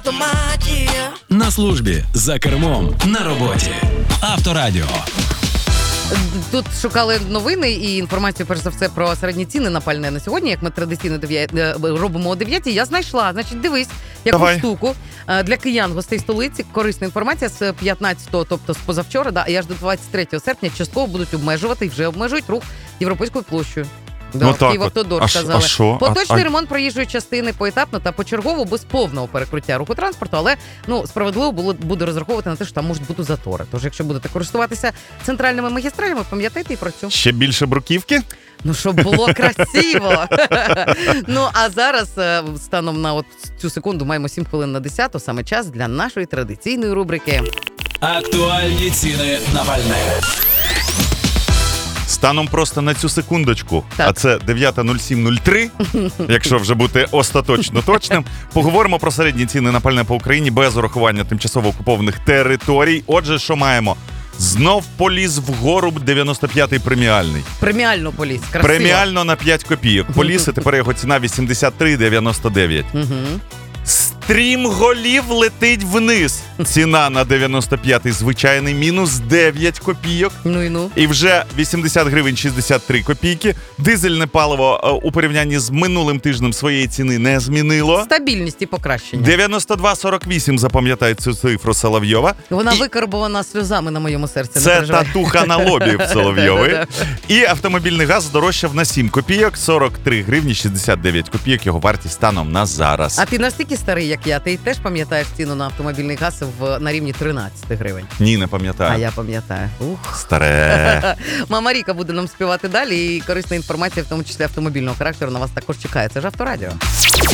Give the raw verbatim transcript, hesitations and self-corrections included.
Автоматія. На службі, за кермом, на роботі. Авторадіо. Тут шукали новини і інформацію, перш за все, про середні ціни на пальне на сьогодні, як ми традиційно дев'я... робимо о дев'ятій. Я знайшла, значить, дивись, яку Давай. штуку. Для киян, гостей столиці, корисна інформація з п'ятнадцятого, тобто з позавчора, да, і аж до двадцять третього серпня частково будуть обмежувати і вже обмежують рух Європейською площею. Да, Ну, так Київавтодор от. сказали. А що? Поточний А- ремонт проїжджої частини поетапно та почергово без повного перекриття руху транспорту, але ну справедливо було буде розраховувати на те, що там можуть бути затори. Тож, якщо будете користуватися центральними магістралями, пам'ятайте і про цю. Ще більше бруківки? Ну, щоб було красиво. Ну, а зараз, станом на от цю секунду, маємо сім хвилин на десяту, саме час для нашої традиційної рубрики. Актуальні ціни на пальне. Станом просто на цю секундочку, Так. а це дев'ята нуль сім нуль три, якщо вже бути остаточно точним, поговоримо про середні ціни на пальне по Україні без урахування тимчасово окупованих територій. Отже, що маємо? Знов поліз вгору дев'яносто п'ятий преміальний. Преміально поліз. Красиво. Преміально на п'ять копійок. Поліз, і тепер його ціна вісімдесят три дев'яносто дев'ять. Угу. Стрім голів летить вниз. Ціна на дев'яносто п'ятий звичайний мінус дев'ять копійок. Ну і ну. І вже вісімдесят гривень шістдесят три копійки. Дизельне паливо е, у порівнянні з минулим тижнем своєї ціни не змінило. Стабільність і покращення. дев'яносто два сорок вісім, запам'ятайте цю цифру Соловйова. Вона І викарбована сльозами на моєму серці. не це переживай. татуха на лобі в Соловйової. Да-да-да. І автомобільний газ здорожчав на сім копійок, сорок три гривні шістдесят дев'ять копійок його вартість станом на зараз. А ти настільки старий, як я, ти теж пам'ятаєш ціну на автомобільний газ в, на рівні тринадцять гривень? Ні, не пам'ятаю. А я пам'ятаю. Ух. Старе. Мама Ріка буде нам співати далі, і корисна інформація, в тому числі автомобільного характеру, на вас також чекає. Це ж Авторадіо.